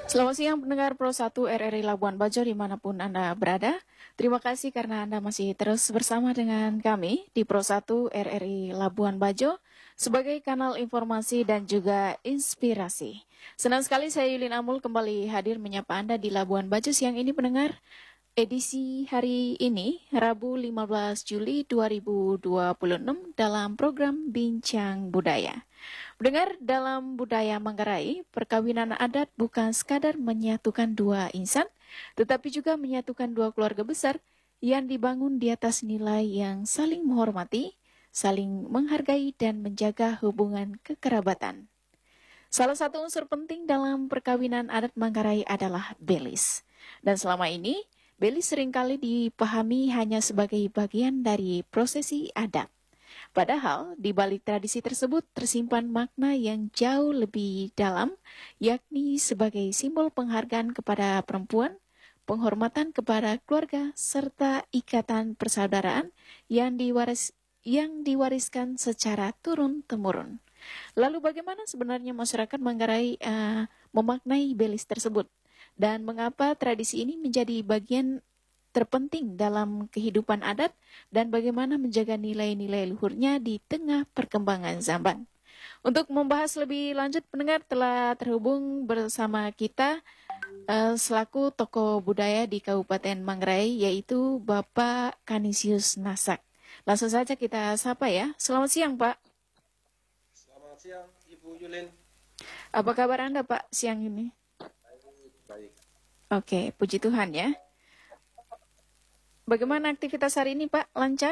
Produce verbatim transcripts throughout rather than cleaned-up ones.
Selamat siang pendengar Pro satu R R I Labuan Bajo dimanapun Anda berada. Terima kasih karena Anda masih terus bersama dengan kami di Pro satu R R I Labuan Bajo sebagai kanal informasi dan juga inspirasi. Senang sekali saya Yulin Amul kembali hadir menyapa Anda di Labuan Bajo siang ini pendengar. Edisi hari ini, Rabu lima belas Juli dua ribu dua puluh enam dalam program Bincang Budaya. Mendengar dalam budaya Manggarai, perkawinan adat bukan sekadar menyatukan dua insan, tetapi juga menyatukan dua keluarga besar yang dibangun di atas nilai yang saling menghormati, saling menghargai dan menjaga hubungan kekerabatan. Salah satu unsur penting dalam perkawinan adat Manggarai adalah belis. Dan selama ini, belis seringkali dipahami hanya sebagai bagian dari prosesi adat. Padahal, di balik tradisi tersebut tersimpan makna yang jauh lebih dalam, yakni sebagai simbol penghargaan kepada perempuan, penghormatan kepada keluarga, serta ikatan persaudaraan yang diwaris, yang diwariskan secara turun-temurun. Lalu bagaimana sebenarnya masyarakat Manggarai uh, memaknai belis tersebut? Dan mengapa tradisi ini menjadi bagian terpenting dalam kehidupan adat dan bagaimana menjaga nilai-nilai luhurnya di tengah perkembangan zaman. Untuk membahas lebih lanjut, pendengar telah terhubung bersama kita uh, selaku tokoh budaya di Kabupaten Manggarai, yaitu Bapak Kanisius Nasak. Langsung saja kita sapa ya. Selamat siang, Pak. Selamat siang, Ibu Yulin. Apa kabar Anda, Pak, siang ini? Baik. Oke, puji Tuhan ya. Bagaimana aktivitas hari ini, Pak? Lancar?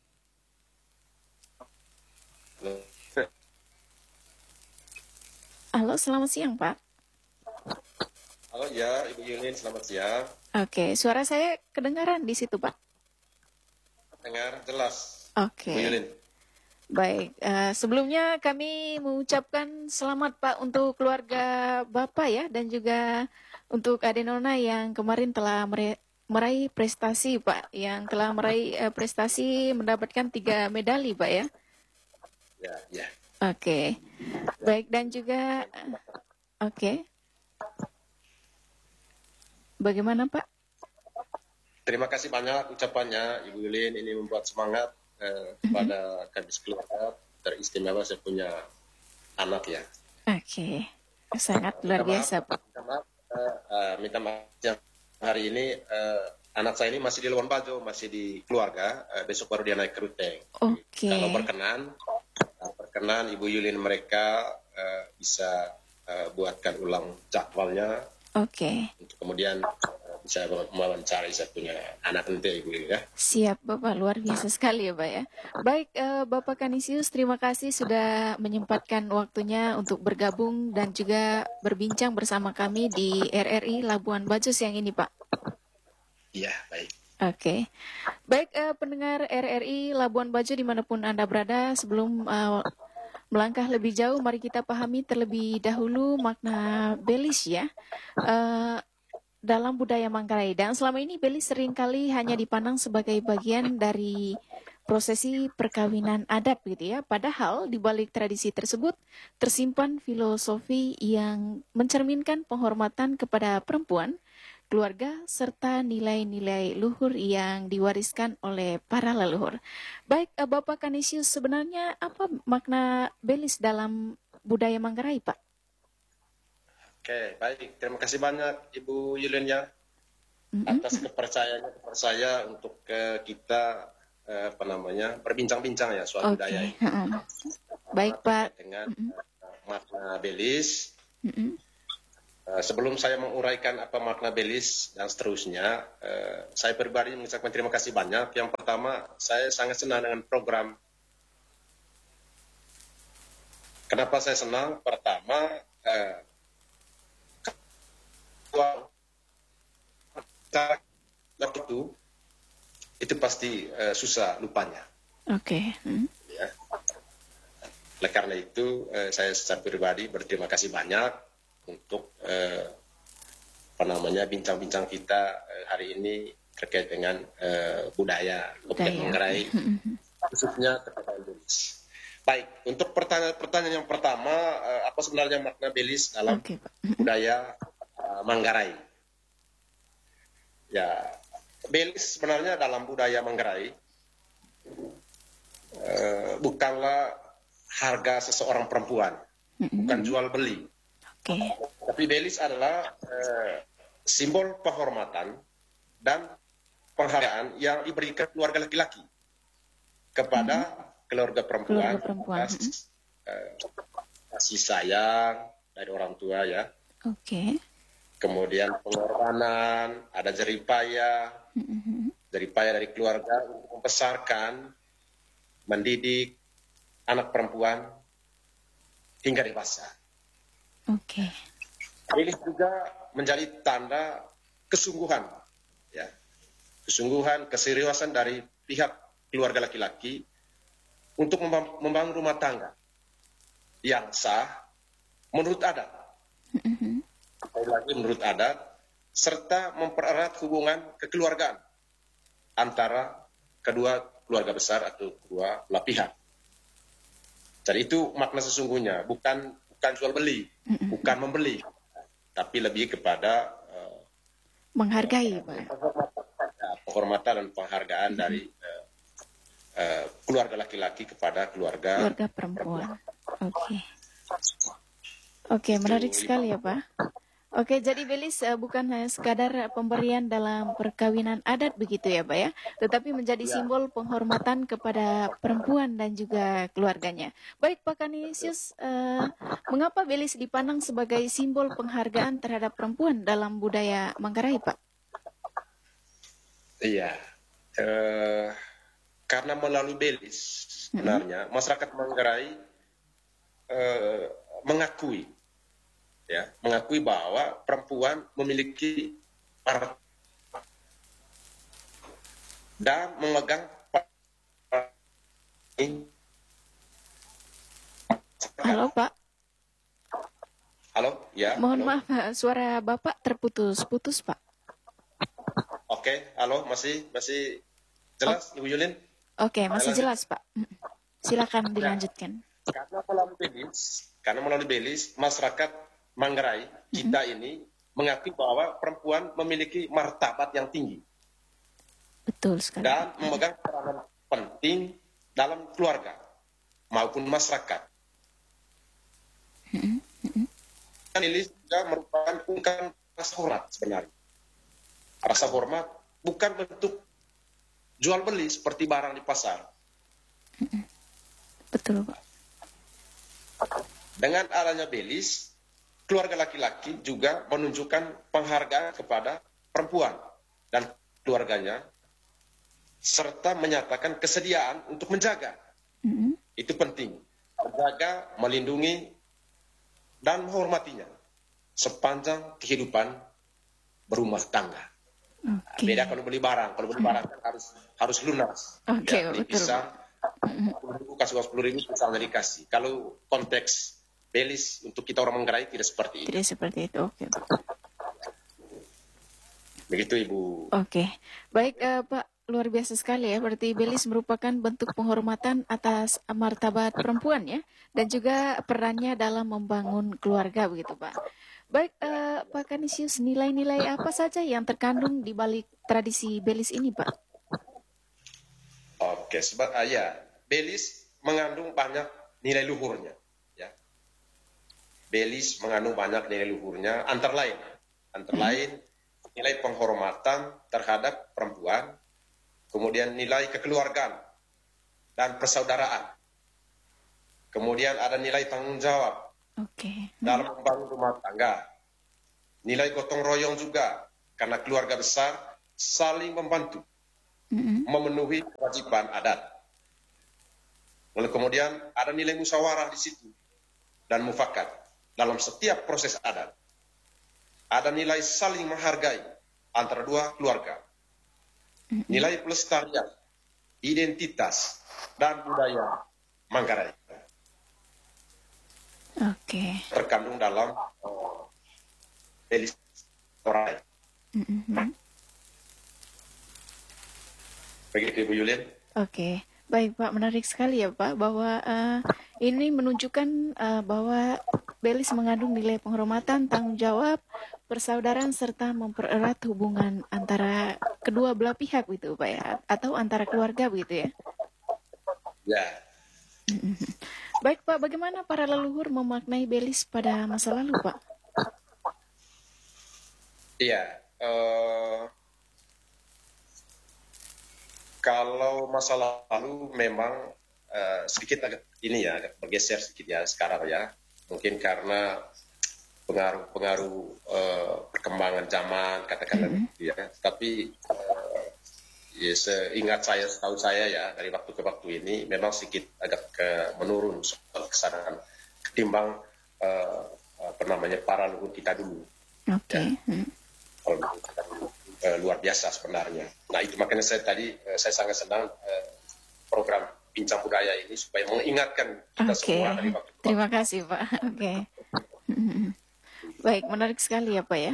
Halo. Halo, selamat siang, Pak. Halo ya, Ibu Yulin, selamat siang. Oke, suara saya kedengaran di situ, Pak? Dengar jelas. Oke. Ibu Yulin. Baik, uh, sebelumnya kami mengucapkan selamat Pak untuk keluarga Bapak ya, dan juga untuk Ade Nona yang kemarin telah mere- meraih prestasi Pak, yang telah meraih uh, prestasi mendapatkan tiga medali Pak ya. Ya, ya. Oke, baik dan juga, uh, oke, bagaimana Pak? Terima kasih banyak ucapannya, Ibu Yulin. Ini membuat semangat eh, kepada kami keluarga. Teristimewa saya punya anak ya. Oke, sangat luar Minta maaf, biasa Pak. Minta maaf, eh, eh, minta maaf yang hari ini eh, anak saya ini masih di Labuan Bajo, masih di keluarga. Eh, besok baru dia naik ke Ruteng. Oke. Kalau berkenan, eh, berkenan Ibu Yulin mereka eh, bisa eh, buatkan ulang jadwalnya. Oke. Untuk kemudian uh, bisa mewawancarai saya punya anak nanti Ibu ya. Siap Bapak, luar biasa sekali ya Pak ya. Baik uh, Bapak Kanisius, terima kasih sudah menyempatkan waktunya untuk bergabung dan juga berbincang bersama kami di R R I Labuan Bajo siang ini Pak. Iya, baik. Oke, baik uh, pendengar R R I Labuan Bajo dimanapun Anda berada, sebelum uh, melangkah lebih jauh, mari kita pahami terlebih dahulu makna belis ya. Uh, dalam budaya Manggarai, dan selama ini belis seringkali hanya dipandang sebagai bagian dari prosesi perkawinan adat gitu ya. Padahal di balik tradisi tersebut tersimpan filosofi yang mencerminkan penghormatan kepada perempuan, keluarga, serta nilai-nilai luhur yang diwariskan oleh para leluhur. Baik, uh, Bapak Kanisius, sebenarnya apa makna belis dalam budaya Manggarai, Pak? Oke, baik. Terima kasih banyak Ibu Yulin ya atas kepercayaannya kepada saya untuk uh, kita uh, apa namanya berbincang-bincang ya soal Oke. budaya ini. Uh-uh. Baik Pak. Dengan uh-uh. uh, makna belis. Uh-uh. Uh, sebelum saya menguraikan apa makna belis dan seterusnya, uh, saya pribadi mengucapkan terima kasih banyak. Yang pertama, saya sangat senang dengan program. Kenapa saya senang? Pertama, uh, itu itu pasti uh, susah lupanya. Oke. Okay. Hmm. Ya. Oleh karena itu, uh, saya secara pribadi berterima kasih banyak untuk uh, apa namanya bincang-bincang kita uh, hari ini terkait dengan uh, budaya Kabupaten Manggarai, khususnya terkait belis. Baik, untuk pertanyaan-pertanyaan yang pertama, uh, apa sebenarnya makna belis dalam okay, budaya Manggarai. Ya, Belis sebenarnya dalam budaya Manggarai uh, bukanlah harga seseorang perempuan, mm-hmm. bukan jual beli. Okay. Tapi Belis adalah uh, simbol penghormatan dan penghargaan yang diberikan keluarga laki-laki kepada mm-hmm. keluarga perempuan, keluarga perempuan. Atas, mm-hmm. uh, kasih sayang dari orang tua ya. Oke. Okay. Kemudian pengorbanan, ada jeripaya, mm-hmm. jeripaya dari keluarga untuk membesarkan, mendidik anak perempuan hingga dewasa. Oke. Okay. Ini juga menjadi tanda kesungguhan, ya, kesungguhan, keseriusan dari pihak keluarga laki-laki untuk membangun rumah tangga yang sah menurut adat. Mm-hmm. lagi menurut adat, serta mempererat hubungan kekeluargaan antara kedua keluarga besar atau kedua belah pihak. Jadi itu makna sesungguhnya, bukan bukan jual beli, mm-hmm. bukan membeli, tapi lebih kepada uh, menghargai, Pak. Penghormatan dan penghargaan mm-hmm. dari uh, uh, keluarga laki-laki kepada keluarga keluarga perempuan. Oke. Okay. Oke, okay, menarik sekali ya, Pak. Oke, jadi Belis uh, bukan hanya sekadar pemberian dalam perkawinan adat begitu ya, Pak ya, tetapi menjadi ya. simbol penghormatan kepada perempuan dan juga keluarganya. Baik, Pak Kanisius, uh, mengapa Belis dipandang sebagai simbol penghargaan terhadap perempuan dalam budaya Manggarai, Pak? Iya, uh, karena melalui Belis sebenarnya mm-hmm. masyarakat Manggarai uh, mengakui. Ya, mengakui bahwa perempuan memiliki martabat dan memegang. Halo, Pak. Halo, ya. Mohon halo. maaf, suara Bapak terputus-putus, Pak. Oke, halo, masih masih jelas, oh. Ibu Yulin? Oke, masih jelas, Pak. Silakan dilanjutkan. Ya, karena melalui Belis, karena melalui Belis, masyarakat Manggarai kita mm-hmm. ini mengakui bahwa perempuan memiliki martabat yang tinggi. Betul sekali. Dan memegang peranan penting dalam keluarga maupun masyarakat. Mm-hmm. Dan ini juga merupakan ungkapan rasa hormat sebenarnya. Rasa hormat bukan bentuk jual beli seperti barang di pasar. Mm-hmm. Betul, Pak. Dengan adanya Belis, keluarga laki-laki juga menunjukkan penghargaan kepada perempuan dan keluarganya, serta menyatakan kesediaan untuk menjaga. Mm-hmm. Itu penting. Menjaga, melindungi, dan menghormatinya sepanjang kehidupan berumah tangga. Okay. Beda kalau beli barang. Kalau beli barang kan harus harus lunas. Okay, ya, bisa kasih uang sepuluh ribu misalnya dikasih. Kalau konteks Belis untuk kita orang Manggarai tidak seperti itu. Tidak seperti itu, oke. Okay. Begitu Ibu. Oke, okay. Baik uh, Pak, luar biasa sekali ya. Berarti Belis merupakan bentuk penghormatan atas martabat perempuan ya, dan juga perannya dalam membangun keluarga begitu Pak. Baik uh, Pak Kanisius, nilai-nilai apa saja yang terkandung di balik tradisi Belis ini Pak? Oke, sebab uh, ya Belis mengandung banyak nilai luhurnya. Belis mengandung banyak nilai luhurnya, antara lain, antara lain nilai penghormatan terhadap perempuan, kemudian nilai kekeluargaan dan persaudaraan, kemudian ada nilai tanggung jawab okay. dalam membangun rumah tangga, nilai gotong royong juga, karena keluarga besar saling membantu, mm-hmm. memenuhi kewajiban adat. Lalu kemudian ada nilai musyawarah di situ dan mufakat. Dalam setiap proses adat, ada nilai saling menghargai antara dua keluarga. Nilai pelestarian, identitas, dan budaya Manggarai. Oke. Okay. Terkandung dalam Belis Manggarai. Mm-hmm. Begitu Ibu Yulin. Oke. Okay. Baik Pak, menarik sekali ya Pak, bahwa uh, ini menunjukkan uh, bahwa Belis mengandung nilai penghormatan, tanggung jawab, persaudaraan serta mempererat hubungan antara kedua belah pihak gitu Pak ya, atau antara keluarga begitu ya. Ya. Baik Pak, bagaimana para leluhur memaknai Belis pada masa lalu Pak? Iya, eh, kalau masa lalu memang eh, sedikit agak ini ya, agak bergeser sedikit ya sekarang ya. Mungkin karena pengaruh-pengaruh eh, perkembangan zaman, katakanlah Mm-hmm. gitu ya. Tapi eh, ya, seingat saya, setahu saya ya, dari waktu ke waktu ini memang sedikit agak ke, menurun soal kesadaran ketimbang eh, apa namanya para leluhur kita dulu. Oke. Okay. Ya. Hmm. Kalau kita dulu eh, luar biasa sebenarnya. Nah itu makanya saya tadi eh, saya sangat senang eh, program Bincang Budaya ini supaya mengingatkan kita Oke. semua dari waktu ke waktu. Terima kasih Pak. Oke. Okay. Baik, menarik sekali ya Pak ya.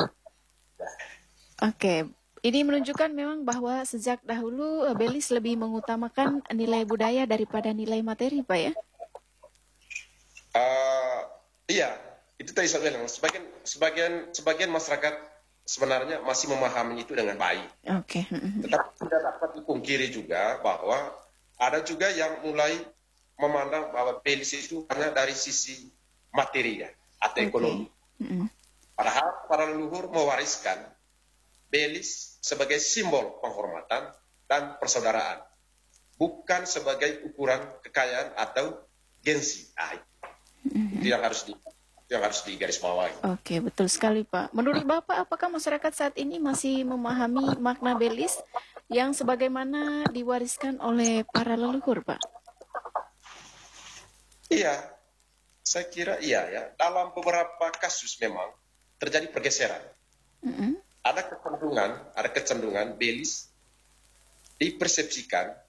Oke, okay. Ini menunjukkan memang bahwa sejak dahulu eh, Belis lebih mengutamakan nilai budaya daripada nilai materi Pak ya. Uh, iya, itu tadi saya bilang. Sebagian sebagian sebagian masyarakat sebenarnya masih memahami itu dengan baik. Oke. Okay. Tetapi tidak dapat dipungkiri juga bahwa ada juga yang mulai memandang bahwa Belis itu hanya dari sisi materi ya, atau Okay. ekonomi. Mm-hmm. Padahal para leluhur mewariskan Belis sebagai simbol penghormatan dan persaudaraan, bukan sebagai ukuran kekayaan atau gengsi. Ah, itu, Mm-hmm. itu yang harus di itu yang harus digarisbawahi. Oke, betul sekali Pak. Menurut Bapak, apakah masyarakat saat ini masih memahami makna Belis yang sebagaimana diwariskan oleh para leluhur Pak? Iya, saya kira iya ya. Dalam beberapa kasus memang terjadi pergeseran. Mm-hmm. Ada kecenderungan, ada kecenderungan Belis dipersepsikan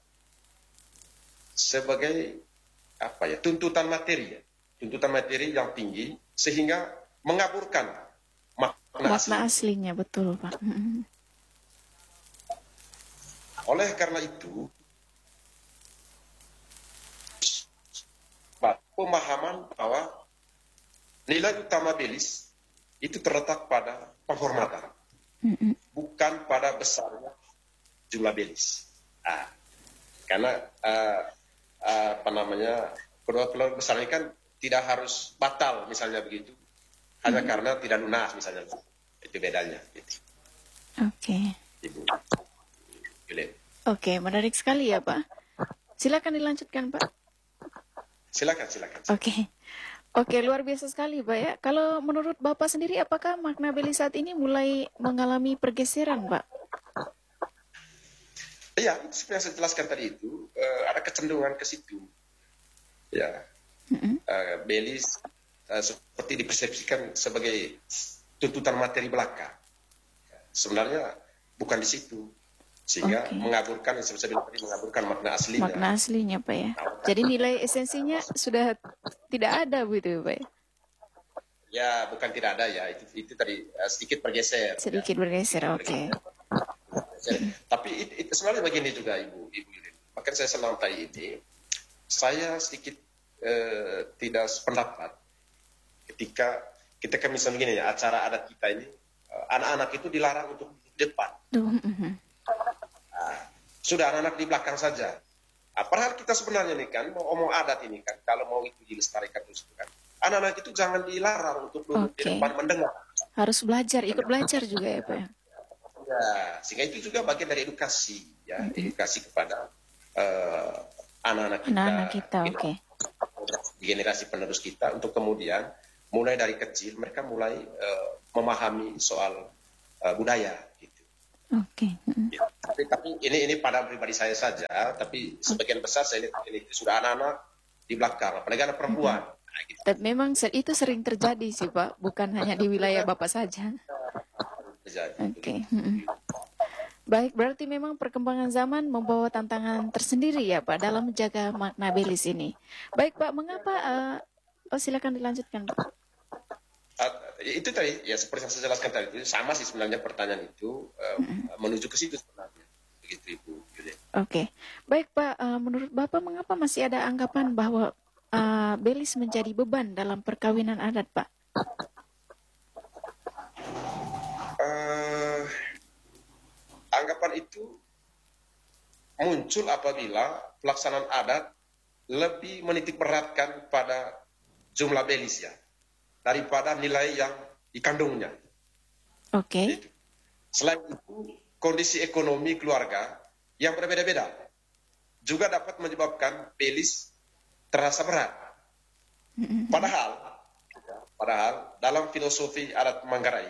sebagai apa ya, tuntutan materi ya. Tuntutan materi yang tinggi sehingga mengaburkan makna, Makna asli. aslinya, betul Pak. Mm-hmm. Oleh karena itu, pemahaman bahwa nilai utama Belis itu terletak pada penghormatan, Mm-hmm. bukan pada besarnya jumlah Belis. Nah, karena uh, uh, apa namanya kedua-kedua besar ini kan tidak harus batal misalnya begitu, hanya mm-hmm. karena tidak lunas misalnya, itu bedanya. Gitu. Oke. Okay. Oke, okay, menarik sekali ya Pak. Silakan dilanjutkan Pak. Silakan, silakan. Oke. Okay. Oke, luar biasa sekali Pak ya. Kalau menurut Bapak sendiri, apakah makna Belis saat ini mulai mengalami pergeseran Pak? Iya, seperti yang saya jelaskan tadi itu, uh, ada kecenderungan ke situ. Ya, mm-hmm. uh, Belis uh, seperti dipersepsikan sebagai tuntutan materi belaka. Sebenarnya bukan di situ. Sehingga okay. mengaburkan, seperti saya bilang tadi, mengaburkan makna aslinya. Makna aslinya Pak ya. Nah, jadi nilai esensinya sudah tidak ada begitu Pak ya? Ya, bukan tidak ada ya. Itu, itu tadi uh, sedikit bergeser. Sedikit ya. bergeser, oke. Okay. Tapi itu, itu sebenarnya begini juga Ibu, Ibu Yudin. Makanya saya senang tadi ini. Saya sedikit uh, tidak sependapat ketika kita kan misalnya begini ya, acara adat kita ini, uh, anak-anak itu dilarang untuk di depan. Uh-huh. Nah, sudah anak-anak di belakang saja. Nah, padahal kita sebenarnya nih kan mau omong adat ini kan, kalau mau itu dilestarikan terus kan, anak-anak itu jangan dilarang untuk duduk okay. di depan mendengar. Harus belajar, ikut belajar juga ya Pak. Ya, sehingga itu juga bagian dari edukasi ya, mm-hmm. edukasi kepada uh, anak-anak kita, anak-anak kita, oke. Okay. Generasi penerus kita untuk kemudian mulai dari kecil mereka mulai uh, memahami soal uh, budaya. Oke. Okay. Mm-hmm. Ya, tapi, tapi ini ini pada pribadi saya saja, tapi sebagian besar saya lihat ini sudah anak-anak di belakang, apalagi anak perempuan. Mm-hmm. Nah, gitu. Dan memang itu sering terjadi sih Pak, bukan hanya di wilayah Bapak saja. Oke. Okay. Mm-hmm. Baik, berarti memang perkembangan zaman membawa tantangan tersendiri ya Pak dalam menjaga makna Belis ini. Baik Pak, mengapa? Uh, oh silakan dilanjutkan Pak. Uh, itu tadi ya seperti yang saya jelaskan tadi itu sama sih sebenarnya pertanyaan itu uh, mm-hmm. menuju ke situ sebenarnya begitu Ibu Yudin. Oke, okay. Baik Pak, uh, menurut Bapak mengapa masih ada anggapan bahwa uh, Belis menjadi beban dalam perkawinan adat Pak? pertimbangan itu muncul apabila pelaksanaan adat lebih menitik beratkan pada jumlah belis ya, daripada nilai yang dikandungnya. Oke. Gitu. Selain itu, kondisi ekonomi keluarga yang berbeda-beda juga dapat menyebabkan belis terasa berat. Padahal, padahal dalam filosofi adat Manggarai,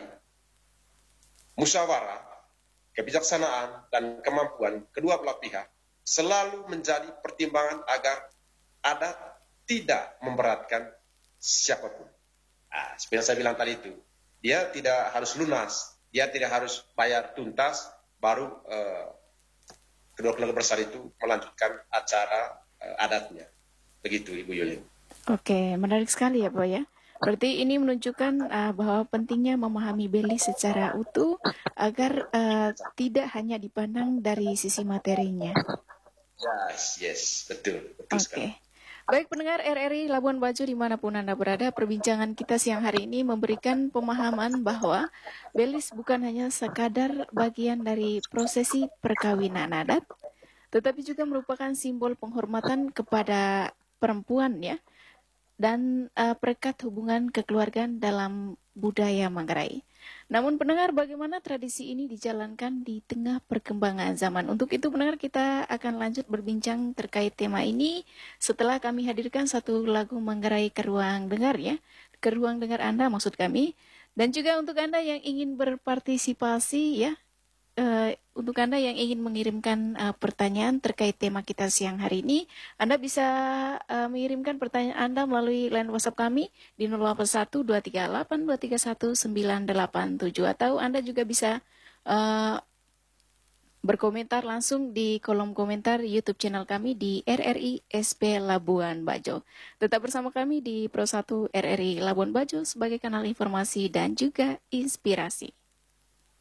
musyawarah, kebijaksanaan, dan kemampuan kedua belah pihak selalu menjadi pertimbangan agar adat tidak memberatkan siapapun. Nah, seperti yang saya bilang tadi itu, dia tidak harus lunas, dia tidak harus bayar tuntas, baru eh, kedua keluarga besar itu melanjutkan acara eh, adatnya. Begitu, Ibu Yulin. Oke, menarik sekali ya, Pak ya. Berarti ini menunjukkan uh, bahwa pentingnya memahami belis secara utuh agar uh, tidak hanya dipandang dari sisi materinya. Yes, yes, betul, betul Oke. sekali. Baik pendengar R R I Labuan Bajo dimanapun Anda berada, perbincangan kita siang hari ini memberikan pemahaman bahwa belis bukan hanya sekadar bagian dari prosesi perkawinan adat, tetapi juga merupakan simbol penghormatan kepada perempuan ya, dan uh, perekat hubungan kekeluargaan dalam budaya Manggarai. Namun pendengar, bagaimana tradisi ini dijalankan di tengah perkembangan zaman? Untuk itu pendengar, kita akan lanjut berbincang terkait tema ini setelah kami hadirkan satu lagu Manggarai ke ruang dengar ya, ke ruang dengar Anda maksud kami. Dan juga untuk Anda yang ingin berpartisipasi ya, Uh, untuk Anda yang ingin mengirimkan uh, pertanyaan terkait tema kita siang hari ini, Anda bisa uh, mengirimkan pertanyaan Anda melalui line WhatsApp kami di nol delapan satu dua tiga delapan dua tiga satu sembilan delapan tujuh, atau Anda juga bisa uh, berkomentar langsung di kolom komentar YouTube channel kami di R R I S P Labuan Bajo. Tetap bersama kami di Pro satu R R I Labuan Bajo sebagai kanal informasi dan juga inspirasi.